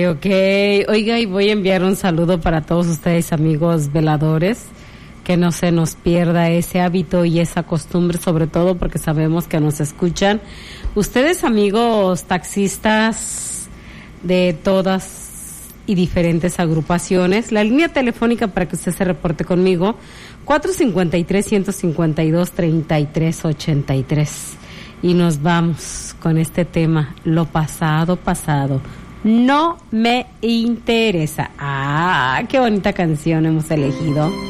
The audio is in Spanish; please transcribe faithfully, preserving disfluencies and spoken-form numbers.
Ok, oiga, y voy a enviar un saludo para todos ustedes, amigos veladores, que no se nos pierda ese hábito y esa costumbre, sobre todo porque sabemos que nos escuchan. Ustedes, amigos taxistas de todas y diferentes agrupaciones, la línea telefónica para que usted se reporte conmigo, cuatro cinco tres, uno cinco dos, tres tres ocho tres. Y nos vamos con este tema, lo pasado, pasado. No me interesa. Ah, qué bonita canción hemos elegido.